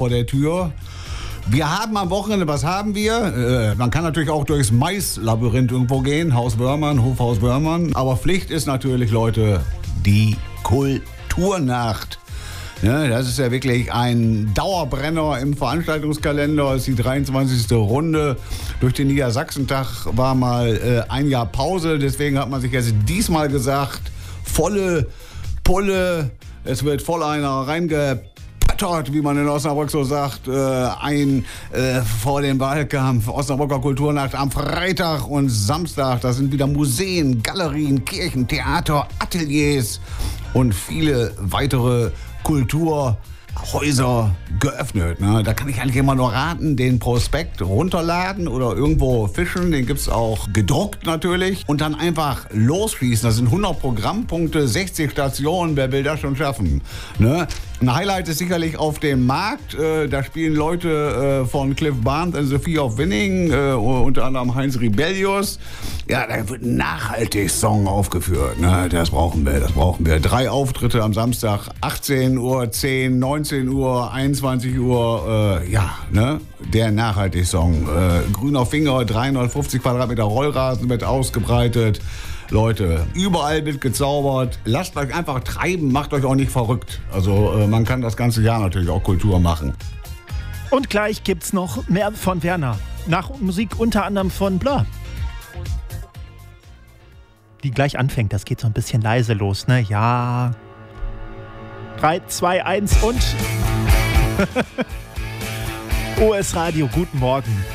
vor der Tür. Wir haben am Wochenende, was haben wir? Man kann natürlich auch durchs Maislabyrinth irgendwo gehen, Haus Wörmann, Hofhaus Wörmann. Aber Pflicht ist natürlich, Leute, die Kulturnacht. Ja, das ist ja wirklich ein Dauerbrenner im Veranstaltungskalender. Das ist die 23. Runde. Durch den Niedersachsentag war mal ein Jahr Pause. Deswegen hat man sich jetzt diesmal gesagt, volle Pulle. Es wird voll einer reingepattert, wie man in Osnabrück so sagt, vor dem Wahlkampf. Osnabrücker Kulturnacht am Freitag und Samstag. Da sind wieder Museen, Galerien, Kirchen, Theater, Ateliers und viele weitere Kulturhäuser geöffnet. Ne? Da kann ich eigentlich immer nur raten, den Prospekt runterladen oder irgendwo fischen. Den gibt's auch gedruckt natürlich. Und dann einfach losschießen. Das sind 100 Programmpunkte, 60 Stationen. Wer will das schon schaffen? Ne? Ein Highlight ist sicherlich auf dem Markt. Da spielen Leute von Cliff Barnes und Sophie of Winning, unter anderem Heinz Rebellius. Ja, da wird ein Nachhaltig-Song aufgeführt. Ne? Das brauchen wir. 3 Auftritte am Samstag, 18 Uhr, 10, 19 Uhr, 21 Uhr. Ne? Der Nachhaltig-Song. Grüner Finger, 350 Quadratmeter Rollrasen wird ausgebreitet. Leute, überall wird gezaubert. Lasst euch einfach treiben, macht euch auch nicht verrückt. Also man kann das ganze Jahr natürlich auch Kultur machen. Und gleich gibt's noch mehr von Werner. Nach Musik unter anderem von Blur. Die gleich anfängt, das geht so ein bisschen leise los, ne? Ja. 3, 2, 1 und... OS Radio, guten Morgen.